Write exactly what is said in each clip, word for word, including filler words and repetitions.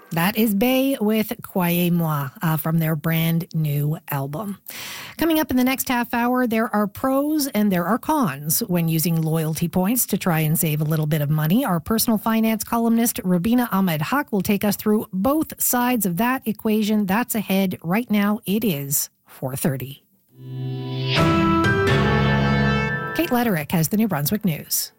That is Bay with Croyez-moi uh, from their brand new album. Coming up in the next half hour, there are pros and there are cons when using loyalty points to try and save a little bit of money. Our personal finance columnist, Rubina Ahmed Haq, will take us through both sides of that equation. That's ahead. Right now, it is four thirty. Kate Lederick has the New Brunswick News.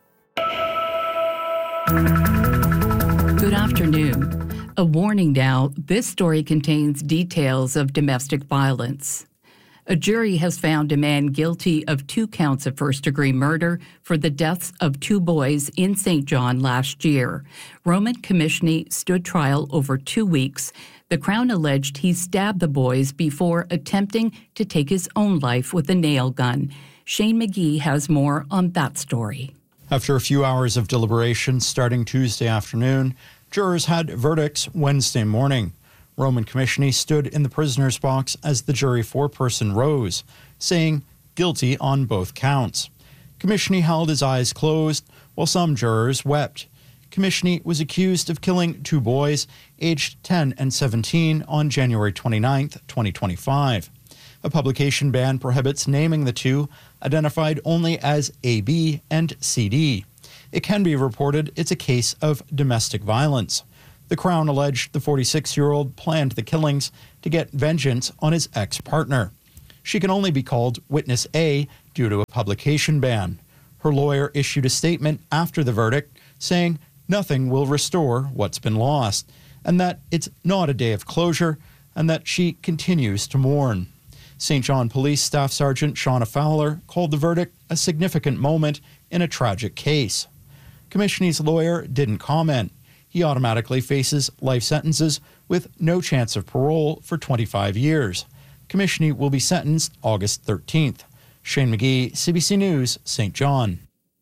Good afternoon. A warning now, this story contains details of domestic violence. A jury has found a man guilty of two counts of first-degree murder for the deaths of two boys in Saint John last year. Roman Commissioner stood trial over two weeks. The Crown alleged he stabbed the boys before attempting to take his own life with a nail gun. Shane McGee has more on that story. After a few hours of deliberation starting Tuesday afternoon, jurors had verdicts Wednesday morning. Roman Commissioner stood in the prisoner's box as the jury four-person rose, saying guilty on both counts. Commissioner held his eyes closed while some jurors wept. Commissioner was accused of killing two boys, aged ten and seventeen, on January twenty-ninth, twenty twenty-five. A publication ban prohibits naming the two, identified only as A B and C D. It can be reported it's a case of domestic violence. The Crown alleged the forty-six-year-old planned the killings to get vengeance on his ex-partner. She can only be called Witness A due to a publication ban. Her lawyer issued a statement after the verdict saying nothing will restore what's been lost, and that it's not a day of closure, and that she continues to mourn. Saint John Police Staff Sergeant Shauna Fowler called the verdict a significant moment in a tragic case. Commissioner's lawyer didn't comment. He automatically faces life sentences with no chance of parole for twenty-five years. Commissioner will be sentenced August thirteenth. Shane McGee, C B C News, Saint John.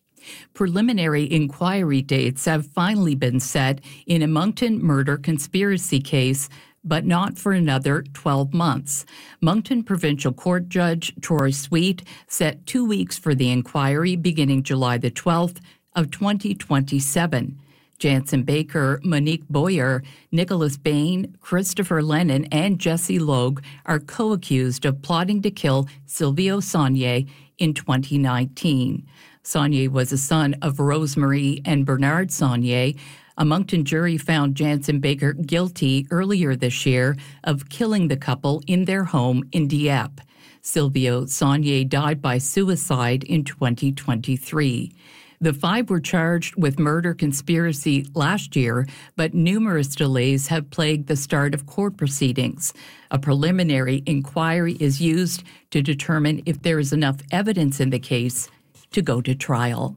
Preliminary inquiry dates have finally been set in a Moncton murder conspiracy case, but not for another twelve months. Moncton Provincial Court Judge Troy Sweet set two weeks for the inquiry beginning July the twelfth of twenty twenty-seven. Jansen Baker, Monique Boyer, Nicholas Bain, Christopher Lennon, and Jesse Logue are co-accused of plotting to kill Silvio Saunier in twenty nineteen. Saunier was a son of Rosemarie and Bernard Saunier. A Moncton jury found Jansen Baker guilty earlier this year of killing the couple in their home in Dieppe. Silvio Saunier died by suicide in twenty twenty-three. The five were charged with murder conspiracy last year, but numerous delays have plagued the start of court proceedings. A preliminary inquiry is used to determine if there is enough evidence in the case to go to trial.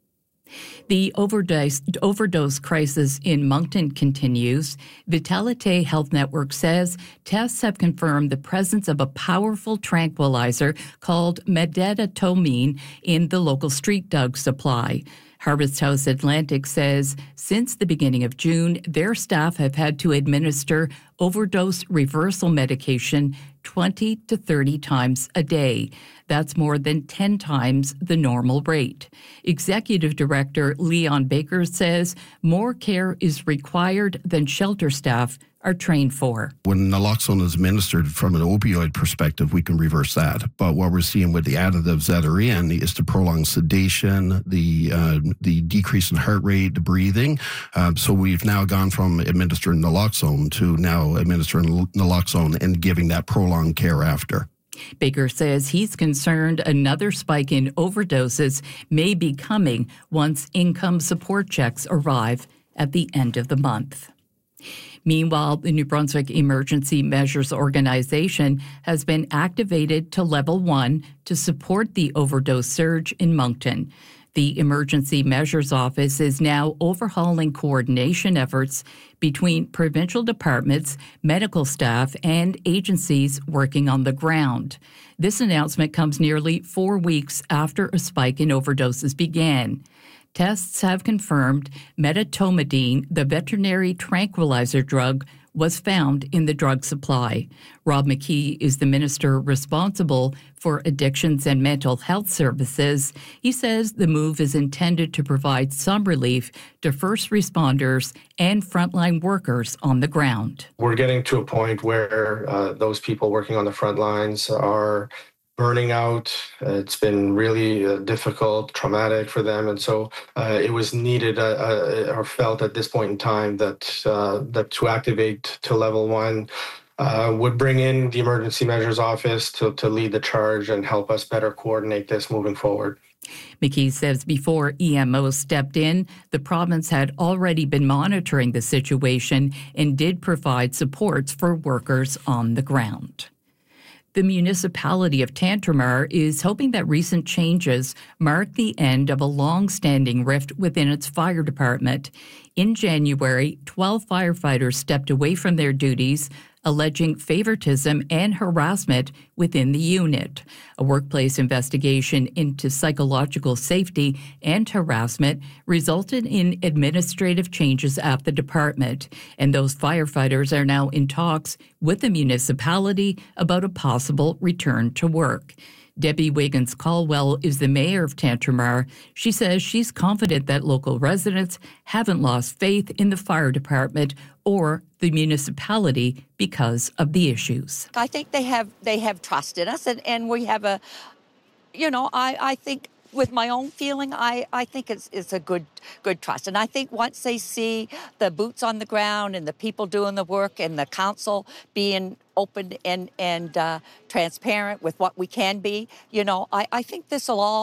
The overdose, overdose crisis in Moncton continues. Vitalite Health Network says tests have confirmed the presence of a powerful tranquilizer called medetomine in the local street dog supply. Harvest House Atlantic says since the beginning of June, their staff have had to administer overdose reversal medication twenty to thirty times a day. That's more than ten times the normal rate. Executive Director Leon Baker says more care is required than shelter staff are trained for. When naloxone is administered from an opioid perspective, we can reverse that. But what we're seeing with the additives that are in is to prolong sedation, the uh, the decrease in heart rate, the breathing. Um, so we've now gone from administering naloxone to now administering naloxone and giving that prolonged care after. Baker says he's concerned another spike in overdoses may be coming once income support checks arrive at the end of the month. Meanwhile, the New Brunswick Emergency Measures Organization has been activated to level one to support the overdose surge in Moncton. The Emergency Measures Office is now overhauling coordination efforts between provincial departments, medical staff, and agencies working on the ground. This announcement comes nearly four weeks after a spike in overdoses began. Tests have confirmed medetomidine, the veterinary tranquilizer drug, was found in the drug supply. Rob McKee is the minister responsible for addictions and mental health services. He says the move is intended to provide some relief to first responders and frontline workers on the ground. We're getting to a point where uh, those people working on the front lines are burning out. Uh, it's been really uh, difficult, traumatic for them. And so uh, it was needed uh, uh, or felt at this point in time that, uh, that to activate to level one uh, would bring in the Emergency Measures Office to, to lead the charge and help us better coordinate this moving forward. McKee says before E M O stepped in, the province had already been monitoring the situation and did provide supports for workers on the ground. The municipality of Tantramar is hoping that recent changes mark the end of a long-standing rift within its fire department. In January, twelve firefighters stepped away from their duties, alleging favoritism and harassment within the unit. A workplace investigation into psychological safety and harassment resulted in administrative changes at the department, and those firefighters are now in talks with the municipality about a possible return to work. Debbie Wiggins-Caldwell is the mayor of Tantramar. She says she's confident that local residents haven't lost faith in the fire department or the municipality because of the issues. I think they have they have trust in us, and, and we have a, you know, I, I think with my own feeling, I, I think it's it's a good good trust. And I think once they see the boots on the ground and the people doing the work and the council being open and, and uh, transparent with what we can be, you know, I, I think this will all